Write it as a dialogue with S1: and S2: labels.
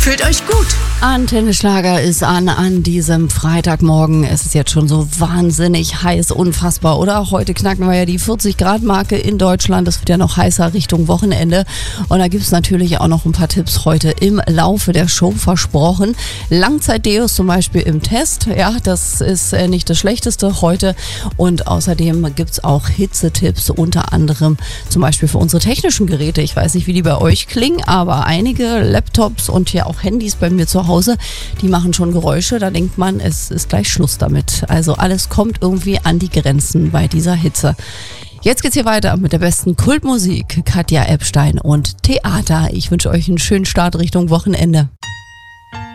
S1: Fühlt euch gut.
S2: Antenne Schlager ist an diesem Freitagmorgen. Es ist jetzt schon so wahnsinnig heiß, unfassbar, oder? Heute knacken wir ja die 40-Grad-Marke in Deutschland. Es wird ja noch heißer Richtung Wochenende. Und da gibt es natürlich auch noch ein paar Tipps heute im Laufe der Show versprochen. Langzeit-Deos zum Beispiel im Test. Ja, das ist nicht das Schlechteste heute. Und außerdem gibt es auch Hitzetipps, unter anderem zum Beispiel für unsere technischen Geräte. Ich weiß nicht, wie die bei euch klingen, aber einige Laptops und hier auch Handys bei mir zu Hause, die machen schon Geräusche, da denkt man, es ist gleich Schluss damit. Also alles kommt irgendwie an die Grenzen bei dieser Hitze. Jetzt geht's hier weiter mit der besten Kultmusik, Katja Epstein und Theater. Ich wünsche euch einen schönen Start Richtung Wochenende.